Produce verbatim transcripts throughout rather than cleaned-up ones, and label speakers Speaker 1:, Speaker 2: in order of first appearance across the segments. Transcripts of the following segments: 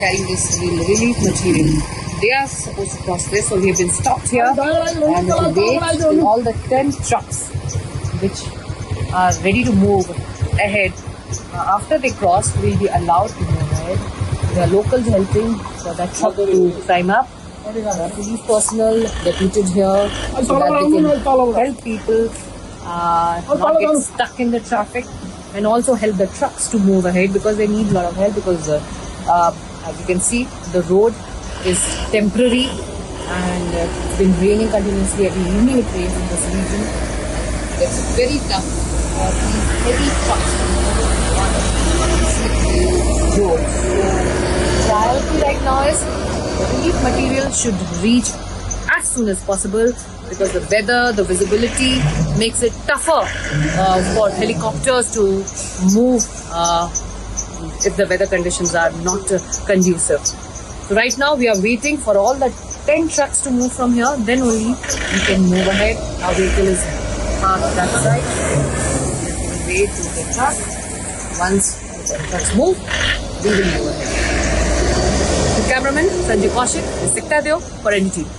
Speaker 1: Carrying this relief material. They are supposed to cross this, so we have been stopped here and wait till all the ten trucks which are ready to move ahead. Uh, after they cross, we will be allowed to move ahead. There are locals helping for that truck to climb up. Uh, police personnel deputed here so that they can help people uh, not get stuck in the traffic, and also help the trucks to move ahead because they need a lot of help because uh, uh, as you can see, the road is temporary and uh, it's been raining continuously. Every evening it rains in this region. It's very tough for these heavy trucks to move on the slippery roads. So, priority right now is the relief material should reach as soon as possible because the weather, the visibility makes it tougher uh, for helicopters to move uh, if the weather conditions are not uh, conducive. So right now we are waiting for all the ten trucks to move from here, then only we can move ahead. Our vehicle is parked that side. Wait to the truck. Once the trucks move, we will move ahead. The cameraman Sanjay Kaushik is Sector for N D T V.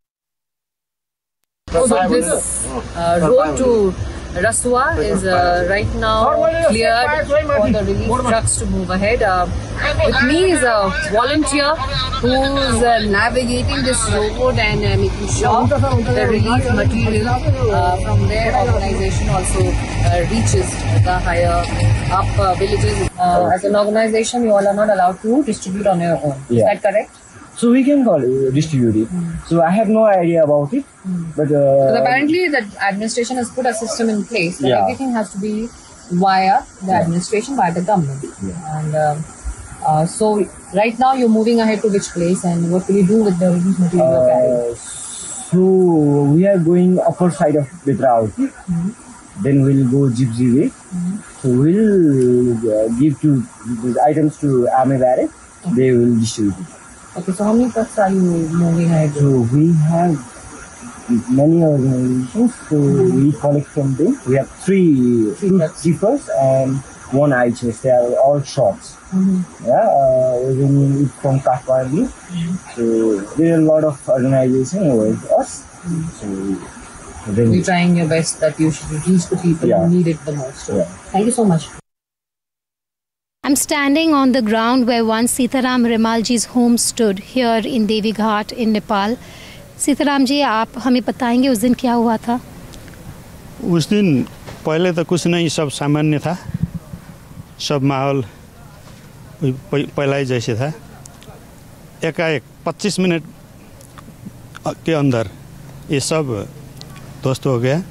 Speaker 1: So this uh, road to Rasua is uh, right now cleared for the relief trucks to move ahead. Uh, with me is a volunteer who is uh, navigating this road and uh, making sure the relief material uh, from their organization also uh, reaches the higher up uh, villages. Uh, as an organization, you all are not allowed to distribute on your own. Is
Speaker 2: yeah.
Speaker 1: that correct?
Speaker 2: So we can call it, distribute it. Mm. So I have no idea about it. Mm. But uh,
Speaker 1: so apparently the administration has put a system in place that
Speaker 2: yeah.
Speaker 1: everything has to be via the yeah. administration, via the government. Yeah. And um, uh, so right now you're moving ahead to which place and what will you do with the relief material you're carrying?
Speaker 2: So we are going upper side of Bedravati. Mm-hmm. Then we'll go Gypsy way. Mm-hmm. So we'll uh, give to the items to Army Barracks. Okay. They will distribute it.
Speaker 1: Okay, so how many trucks are you moving ahead?
Speaker 2: So we have many organizations, so mm-hmm. we collect from them. We have three, three jeepers and one I H S. They are all shops. Mm-hmm. Yeah, uh, we're bringing it from Kathmandu. Mm-hmm. So there are a lot of organizations over us. Mm-hmm. So
Speaker 1: you're trying your best that you should reach the people yeah. who need it the most. So, yeah. Thank you so much.
Speaker 3: I'm standing on the ground where once Sitaram Rimalji's home stood here in Devi Ghat in Nepal. Sitaram जी, आप हमें बताएंगे उस दिन क्या हुआ था?
Speaker 4: उस दिन पहले तो कुछ नहीं, सब सामान्य था, सब माहौल पहला ही जैसे था। एकाएक पच्चीस मिनट के अंदर ये सब ध्वस्त हो गया।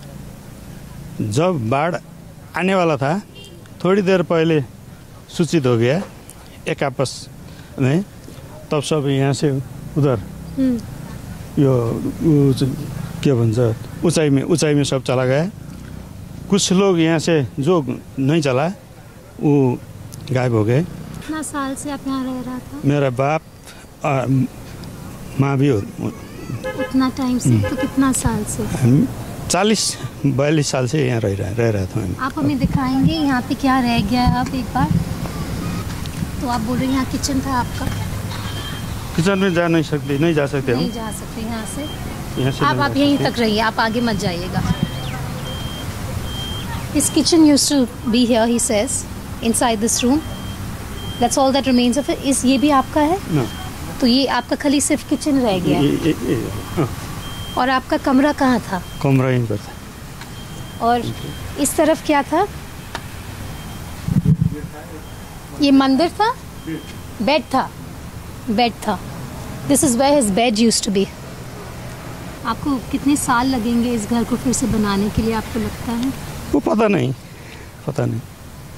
Speaker 4: जब बाढ़ आने वाला था, थोड़ी देर पहले सूचित हो गया एक आपस में, तब सब यहाँ से उधर यो के भन्छ ऊंचाई में ऊंचाई में सब चला गया। कुछ लोग यहाँ से जो नहीं चला वो गायब हो गए।
Speaker 3: कितना साल से आप यहाँ रह रहा था?
Speaker 4: मेरा बाप माँ भी हो।
Speaker 3: उतना टाइम से तो कितना साल से?
Speaker 4: चालीस बयालीस साल से यहाँ रह रहा रह रहा था।
Speaker 3: आप हमें दिखाएंगे यहाँ पे क्या रह गया है आप एक बार? तो आप बोल रहे हैं यहाँ किचन था आपका?
Speaker 4: किचन में जा नहीं सकते, नहीं जा सकते हम।
Speaker 3: नहीं जा सकते यहाँ से।
Speaker 4: यहाँ से
Speaker 3: आप आप यहीं तक रहिए, आप आगे मत जाइएगा। His kitchen used to be here, he says, inside this room. That's all that remains of it. इस ये भी आपका है?
Speaker 4: No.
Speaker 3: तो ये आपका खाली सिर्फ किचन रह गया है। और आपका कमरा कहाँ था?
Speaker 4: कमरा यहीं पर था।
Speaker 3: और इस तरफ क्या था? ये मंदिर था? बेड था? बेड था। This is where his bed used to be. आपको कितने साल लगेंगे इस घर को फिर से बनाने के लिए, आपको लगता है?
Speaker 4: वो पता नहीं, पता नहीं।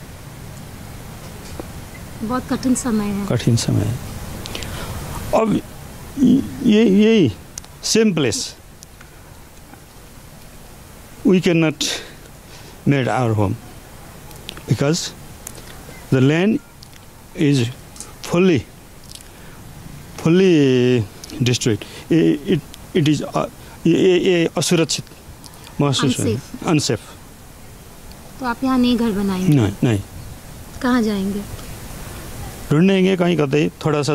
Speaker 3: बहुत कठिन समय है।
Speaker 4: कठिन समय है। अब ये यही same place. We cannot made our home because the land is fully fully destroyed. It it, it is uh, ये असुरक्षित महसूस है, अनसेफ।
Speaker 3: तो आप यहाँ नहीं घर बनाएंगे?
Speaker 4: नहीं नहीं।
Speaker 3: कहाँ जाएंगे?
Speaker 4: ढूंढेंगे कहीं कतई थोड़ा सा